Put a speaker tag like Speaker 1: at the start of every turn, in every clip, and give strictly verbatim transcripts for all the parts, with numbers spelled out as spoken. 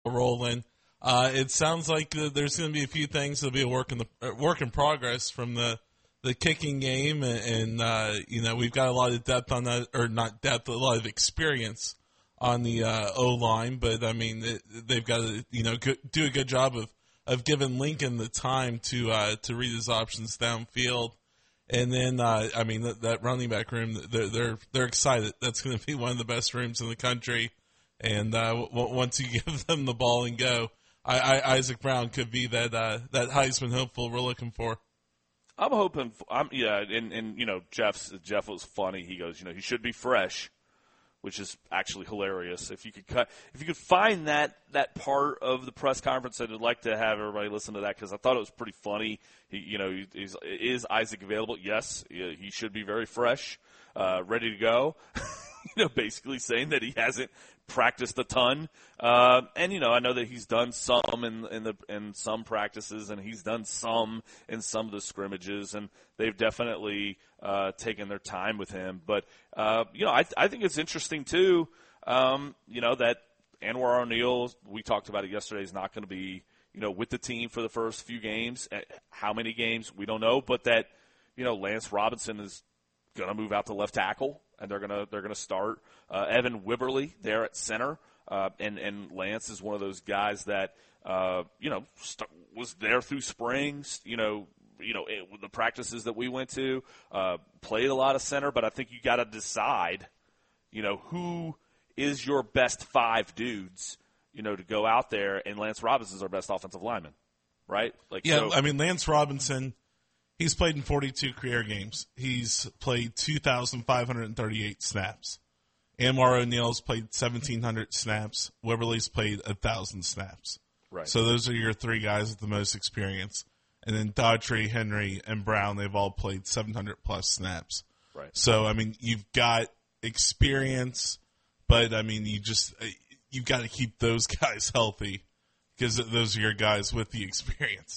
Speaker 1: rolling. Uh, it sounds like uh, there's going to be a few things that'll be a work in the uh, work in progress from the the kicking game, and, and uh, you know we've got a lot of depth on that, or not depth, a lot of experience on the uh, O line. But I mean, it, they've got to you know go, do a good job of, of giving Lincoln the time to uh, to read his options downfield. And then uh, I mean that, that running back room, they're they're they're excited. That's going to be one of the best rooms in the country. And uh, w- once you give them the ball and go. I, I, Isaac Brown could be that uh, that Heisman hopeful we're looking for.
Speaker 2: I'm hoping. I'm yeah, and and you know Jeff's Jeff was funny. He goes, you know, he should be fresh, which is actually hilarious. If you could cut, if you could find that that part of the press conference, I'd like to have everybody listen to that because I thought it was pretty funny. He, you know, he's, is Isaac available? Yes, he should be very fresh, uh, ready to go. You know, basically saying that he hasn't practiced a ton, uh, and you know, I know that he's done some in in the in some practices, and he's done some in some of the scrimmages, and they've definitely uh, taken their time with him. But uh, you know, I I think it's interesting too. Um, you know that Anwar O'Neal, we talked about it yesterday, is not going to be you know with the team for the first few games. How many games we don't know, but that you know Lance Robinson is going to move out to left tackle. And they're gonna they're gonna start uh, Evan Wibberly there at center, uh, and and Lance is one of those guys that uh, you know st- was there through springs. You know, you know it, the practices that we went to, uh, played a lot of center. But I think you got to decide, you know, who is your best five dudes, you know, to go out there. And Lance Robinson's our best offensive lineman, right? Like
Speaker 1: yeah,
Speaker 2: so,
Speaker 1: I mean Lance Robinson. He's played in forty-two career games. He's played two thousand five hundred thirty-eight snaps. Anwar O'Neal's played one thousand seven hundred snaps. Wibberly's played one thousand snaps.
Speaker 2: Right.
Speaker 1: So those are your three guys with the most experience. And then Daughtry, Henry, and Brown, they've all played seven hundred plus snaps.
Speaker 2: Right.
Speaker 1: So, I mean, you've got experience, but, I mean, you just you've got to keep those guys healthy because those are your guys with the experience.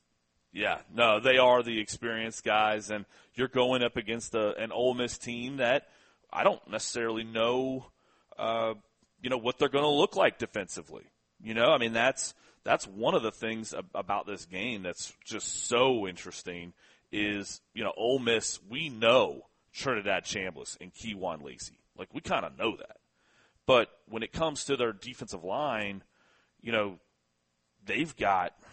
Speaker 2: Yeah, no, they are the experienced guys, and you're going up against a, an Ole Miss team that I don't necessarily know, uh, you know, what they're going to look like defensively. You know, I mean, that's that's one of the things about this game that's just so interesting is, you know, Ole Miss, we know Trinidad Chambliss and Keywan Lacey. Like, we kind of know that. But when it comes to their defensive line, you know, they've got –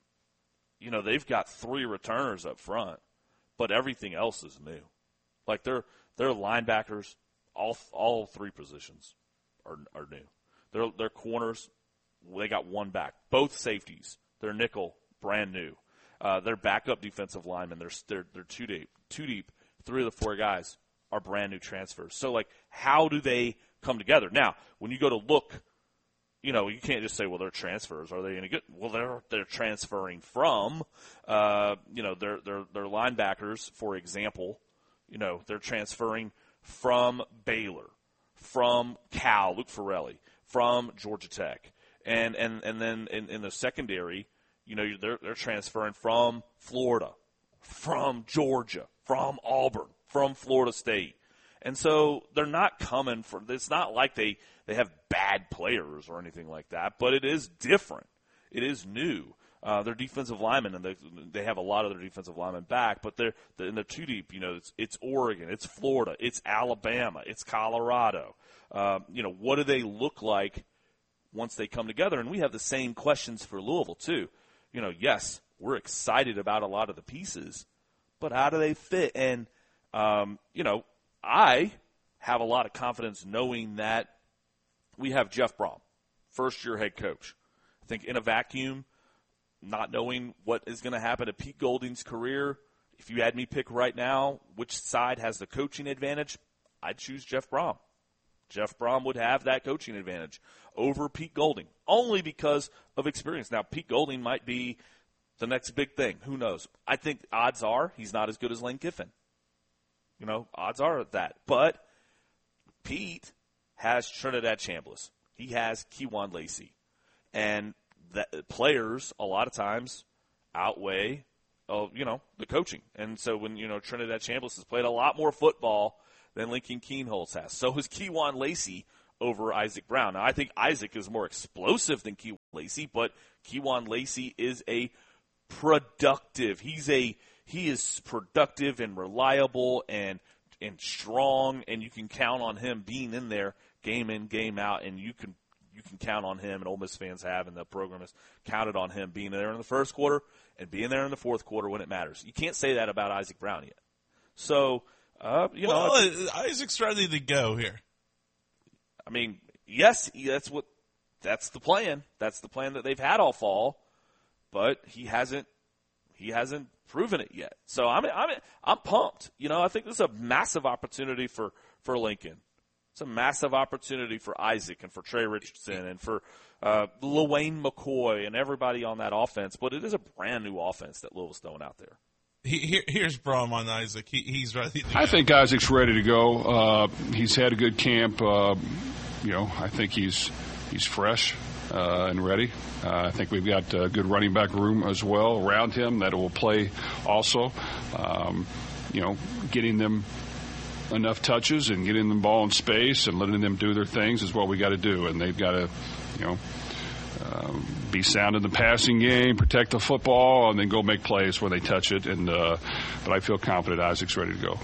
Speaker 2: You know, they've got three returners up front, but everything else is new. Like their their linebackers, all all three positions are are new. Their their corners, they got one back. Both safeties, their nickel, brand new. Uh, their backup defensive linemen, they're they're they're two deep, two deep. Three of the four guys are brand new transfers. So like, how do they come together? Now, when you go to look. You know, you can't just say, well, they're transfers. Are they any good? Well, they're they're transferring from, uh, you know, their their their linebackers, for example. You know, they're transferring from Baylor, from Cal, Luke Farrelly, from Georgia Tech, and and and then in, in the secondary, you know, they're they're transferring from Florida, from Georgia, from Auburn, from Florida State. And so they're not coming for – it's not like they, they have bad players or anything like that, but it is different. It is new. Uh, they're defensive linemen, and they, they have a lot of their defensive linemen back, but they're, they're, they're too deep. You know, it's, it's Oregon, it's Florida, it's Alabama, it's Colorado. Uh, you know, what do they look like once they come together? And we have the same questions for Louisville, too. You know, yes, we're excited about a lot of the pieces, but how do they fit? And, um, you know, I have a lot of confidence knowing that we have Jeff Brom, first-year head coach. I think in a vacuum, not knowing what is going to happen to Pete Golding's career, if you had me pick right now which side has the coaching advantage, I'd choose Jeff Brom. Jeff Brom would have that coaching advantage over Pete Golding, only because of experience. Now, Pete Golding might be the next big thing. Who knows? I think odds are he's not as good as Lane Kiffin. You know, odds are that. But Pete has Trinidad Chambliss. He has Keywan Lacey. And that, players, a lot of times, outweigh, uh, you know, the coaching. And so when, you know, Trinidad Chambliss has played a lot more football than Lincoln Kienholz has. So has Keywan Lacey over Isaac Brown. Now, I think Isaac is more explosive than Kewan Lacey, but Kewan Lacey is a productive. He's a he is productive and reliable and and strong, and you can count on him being in there game in, game out, and you can you can count on him, and Ole Miss fans have, and the program has counted on him being there in the first quarter and being there in the fourth quarter when it matters. You can't say that about Isaac Brown yet. So, uh, you know.
Speaker 1: Well, Isaac's ready to go here.
Speaker 2: I mean, yes, that's what that's the plan. That's the plan that they've had all fall, but he hasn't he hasn't proven it yet. So I'm I'm I'm pumped. You know, I think this is a massive opportunity for, for Lincoln. It's a massive opportunity for Isaac and for Trey Richardson and for uh, LaWayne McCoy and everybody on that offense. But it is a brand new offense that Louisville's throwing out there.
Speaker 1: He, here, here's Brom on Isaac. He, he's ready to go.
Speaker 3: I think Isaac's ready to go. Uh, he's had a good camp. Uh, you know, I think he's he's fresh uh, and ready. Uh, I think we've got a good running back room as well around him that will play also. Um, you know, getting them enough touches and getting them ball in space and letting them do their things is what we got to do. And they've got to, you know, um, be sound in the passing game, protect the football, and then go make plays where they touch it. And uh, but I feel confident Isaac's ready to go.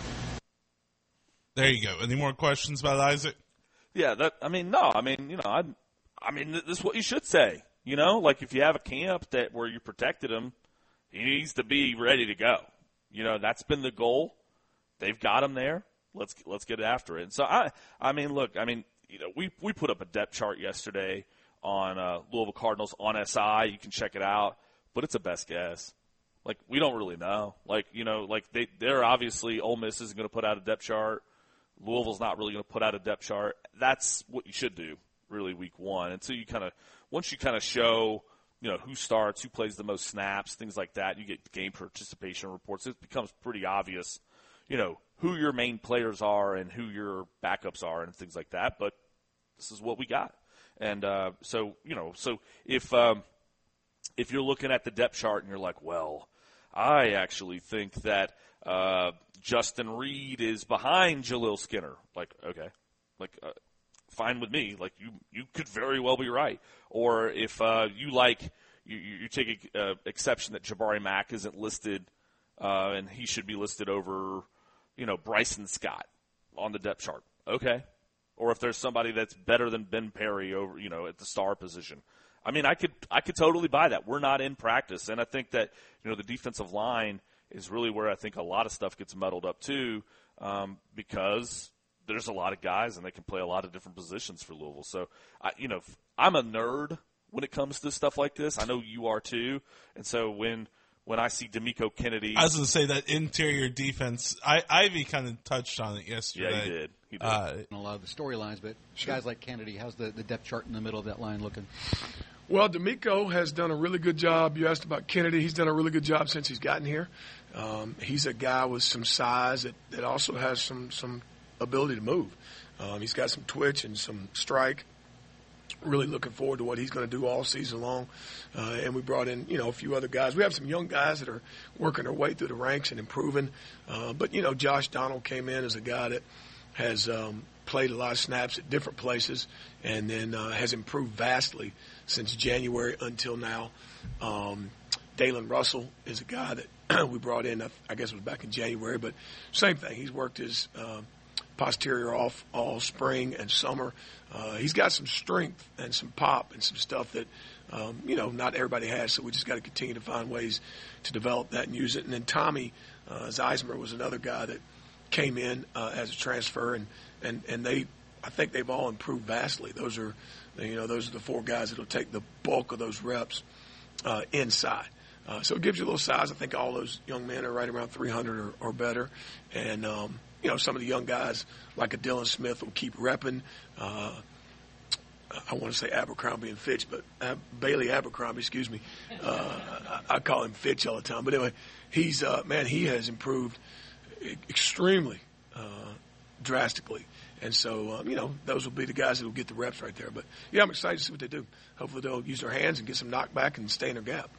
Speaker 1: There you go. Any more questions about Isaac?
Speaker 2: Yeah, that. I mean, no. I mean, you know, I. I mean, this is what you should say. You know, like if you have a camp that where you protected him, he needs to be ready to go. You know, that's been the goal. They've got him there. Let's let's get after it. And so I. I mean, look. I mean, you know, we we put up a depth chart yesterday on uh, Louisville Cardinals on S I. You can check it out, but it's a best guess. Like, we don't really know. Like, you know, like they, they're obviously, Ole Miss isn't going to put out a depth chart. Louisville's not really going to put out a depth chart. That's what you should do, really, week one. And so you kind of, once you kind of show, you know, who starts, who plays the most snaps, things like that, you get game participation reports. It becomes pretty obvious, you know, who your main players are and who your backups are and things like that. But this is what we got. And uh, so, you know, so if um, if you're looking at the depth chart and you're like, well, I actually think that uh, Justin Reed is behind Jaleel Skinner. Like, okay, like uh, fine with me. Like, you you could very well be right. Or if uh, you like, you, you take a, uh, exception that Jabari Mack isn't listed uh, and he should be listed over, you know, Bryson Scott on the depth chart. Okay. Or if there's somebody that's better than Ben Perry over, you know, at the star position. I mean, I could I could totally buy that. We're not in practice, and I think that, you know, the defensive line is really where I think a lot of stuff gets muddled up too, um, because there's a lot of guys and they can play a lot of different positions for Louisville. So, I, you know, I'm a nerd when it comes to stuff like this. I know you are too, and so when when I see D'Amico Kennedy,
Speaker 1: I was going to say that interior defense. I, Ivy kind of touched on it yesterday.
Speaker 2: Yeah, he did. He did.
Speaker 1: Uh,
Speaker 4: a lot of the storylines, but sure. Guys like Kennedy, how's the, the depth chart in the middle of that line looking?
Speaker 5: Well, D'Amico has done a really good job. You asked about Kennedy. He's done a really good job since he's gotten here. Um, he's a guy with some size that, that also has some, some ability to move. Um, he's got some twitch and some strike. Really looking forward to what he's going to do all season long. Uh, and we brought in, you know, a few other guys. We have some young guys that are working their way through the ranks and improving. Uh, but, you know, Josh Donald came in as a guy that has um, played a lot of snaps at different places and then uh, has improved vastly since January until now. Um, Dalen Russell is a guy that we brought in, I guess it was back in January, but same thing. He's worked his uh, posterior off all spring and summer. Uh, he's got some strength and some pop and some stuff that, um, you know, not everybody has, so we just got to continue to find ways to develop that and use it. And then Tommy uh, Zeismer was another guy that came in uh, as a transfer, and, and, and they, I think they've all improved vastly. Those are, you know, those are the four guys that will take the bulk of those reps uh, inside. Uh, so it gives you a little size. I think all those young men are right around three hundred or, or better. And, um, you know, some of the young guys like a Dylan Smith will keep repping. Uh, I want to say Abercrombie and Fitch, but uh, Bailey Abercrombie, excuse me. Uh, I, I call him Fitch all the time. But anyway, he's, uh, man, he has improved extremely uh, drastically. And so, um, you know, those will be the guys that will get the reps right there. But, yeah, I'm excited to see what they do. Hopefully they'll use their hands and get some knockback and stay in their gap.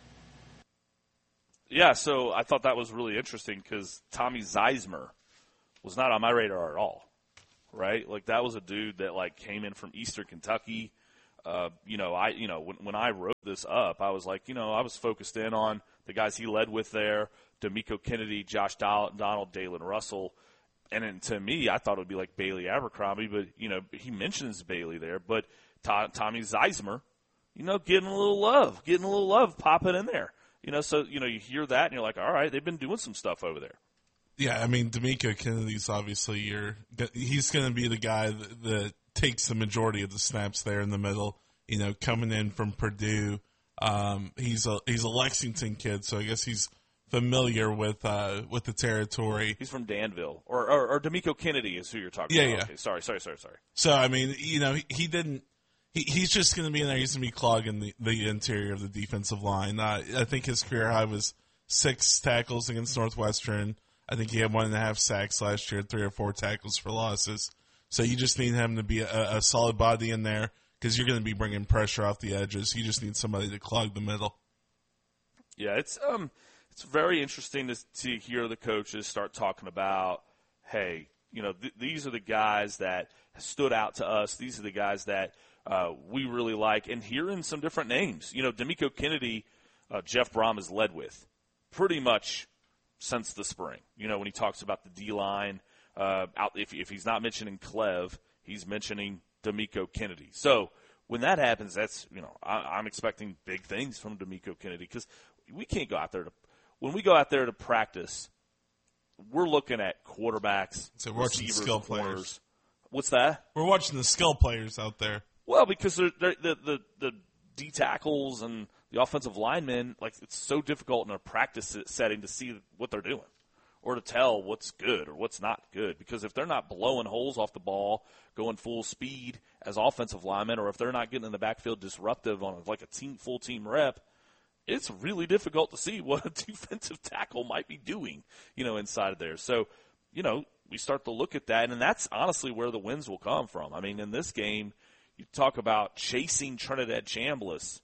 Speaker 2: Yeah, so I thought that was really interesting because Tommy Zeismer was not on my radar at all. right? Like that was a dude that like came in from Eastern Kentucky. Uh, you know, I you know when when I wrote this up, I was like, you know, I was focused in on the guys he led with there: D'Amico Kennedy, Josh Donald, Dalen Russell. And then to me, I thought it would be like Bailey Abercrombie, but you know, he mentions Bailey there, but to- Tommy Zeismer, you know, getting a little love, getting a little love popping in there. You know, so, you know, you hear that and you're like, all right, they've been doing some stuff over there.
Speaker 1: Yeah, I mean, D'Amico Kennedy's obviously your – he's going to be the guy that, that takes the majority of the snaps there in the middle, you know, coming in from Purdue. Um, he's a he's a Lexington kid, so I guess he's familiar with uh, with the territory.
Speaker 2: He's from Danville. Or, or, or D'Amico Kennedy is who you're talking
Speaker 1: yeah,
Speaker 2: about.
Speaker 1: Yeah,
Speaker 2: okay, sorry, sorry, sorry, sorry.
Speaker 1: So, I mean, you know, he, he didn't – He, he's just going to be in there. He's going to be clogging the, the interior of the defensive line. Uh, I think his career high was six tackles against Northwestern. I think he had one and a half sacks last year, three or four tackles for losses. So you just need him to be a, a solid body in there because you're going to be bringing pressure off the edges. You just need somebody to clog the middle.
Speaker 2: Yeah, it's um, it's very interesting to, to hear the coaches start talking about, hey, you know, th- these are the guys that stood out to us. These are the guys that uh, we really like. And hearing some different names. You know, D'Amico Kennedy, uh, Jeff Brom has led with pretty much since the spring. You know, when he talks about the D-line, uh, out if, if he's not mentioning Clev, he's mentioning D'Amico Kennedy. So when that happens, that's, you know, I, I'm expecting big things from D'Amico Kennedy because we can't go out there to – when we go out there to practice, we're looking at quarterbacks,
Speaker 1: so we're watching
Speaker 2: receivers,
Speaker 1: skill
Speaker 2: corners.
Speaker 1: players.
Speaker 2: What's that?
Speaker 1: We're watching the skill players out there.
Speaker 2: Well, because they're, they're, the the the D tackles and the offensive linemen, like it's so difficult in a practice setting to see what they're doing or to tell what's good or what's not good. Because if they're not blowing holes off the ball, going full speed as offensive linemen, or if they're not getting in the backfield disruptive on like a team full team rep, it's really difficult to see what a defensive tackle might be doing, you know, inside of there. So, you know, we start to look at that, and that's honestly where the wins will come from. I mean, in this game, you talk about chasing Trinidad Chambliss.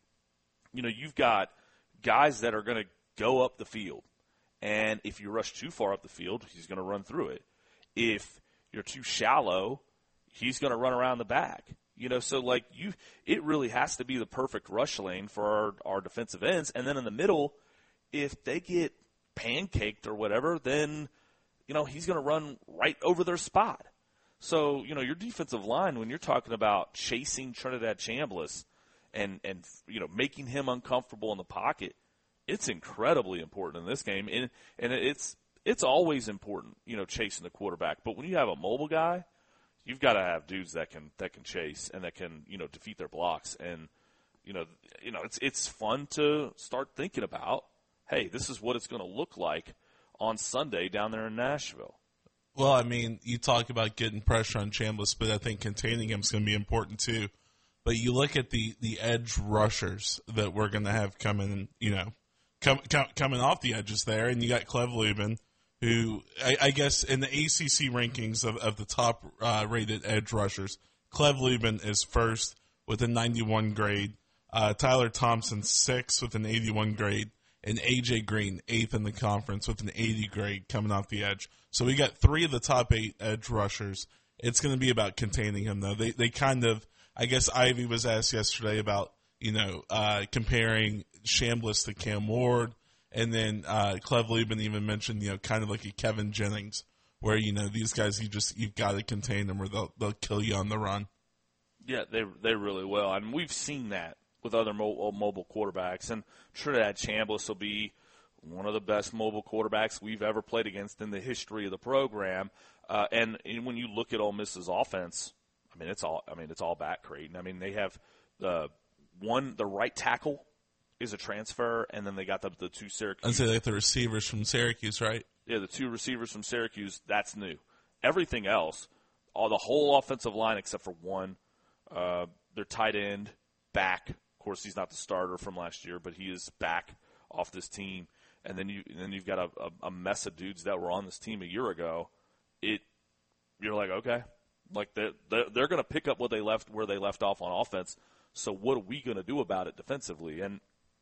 Speaker 2: You know, you've got guys that are going to go up the field. And if you rush too far up the field, he's going to run through it. If you're too shallow, he's going to run around the back. You know, so like you, it really has to be the perfect rush lane for our, our defensive ends. And then in the middle, if they get pancaked or whatever, then, you know, he's going to run right over their spot. So, you know, your defensive line, when you're talking about chasing Trinidad Chambliss and, and, you know, making him uncomfortable in the pocket, it's incredibly important in this game. And, and it's, it's always important, you know, chasing the quarterback. But when you have a mobile guy, you've got to have dudes that can, that can chase and that can, you know, defeat their blocks. And, you know, you know, it's, it's fun to start thinking about, hey, this is what it's going to look like on Sunday down there in Nashville.
Speaker 1: Well, I mean, you talk about getting pressure on Chambliss, but I think containing him is going to be important too. But you look at the, the edge rushers that we're going to have coming, you know, com, com, coming off the edges there, and you got Clev Lubin, who I, I guess in the A C C rankings of, of the top uh, rated edge rushers, Clev Lubin is first with a ninety-one grade, uh, Tyler Thompson sixth with an eighty-one grade, and A J Green eighth in the conference with an eighty grade coming off the edge. So we got three of the top eight edge rushers. It's going to be about containing him, though. They they kind of, I guess Ivy was asked yesterday about, you know, uh, comparing Chambliss to Cam Ward, and then uh, Clev Lubin even mentioned, you know, kind of like a Kevin Jennings, where, you know, these guys, you just, you've got to contain them or they'll, they'll kill you on the run.
Speaker 2: Yeah, they they really will. And we've seen that with other mo- mobile quarterbacks. And Trinidad Chambliss will be one of the best mobile quarterbacks we've ever played against in the history of the program. Uh, and, and when you look at Ole Miss's offense, I mean, it's all, I mean, it's all back Creighton. I mean, they have the one, the right tackle is a transfer, and then they got the, the two Syracuse.
Speaker 1: I'd say like the receivers from Syracuse, right?
Speaker 2: Yeah, the two receivers from Syracuse, that's new. Everything else, all the whole offensive line except for one, uh, their tight end, back. Of course, he's not the starter from last year, but he is back off this team. And then you and then you've got a, a, a mess of dudes that were on this team a year ago. It, you're like, okay, like they're they're, they're going to pick up what they left where they left off on offense. So what are we going to do about it defensively? And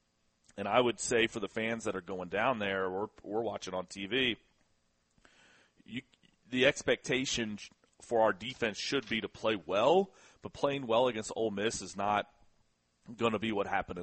Speaker 2: and I would say for the fans that are going down there or we're watching on T V, you, the expectation for our defense should be to play well, but playing well against Ole Miss is not going to be what happened in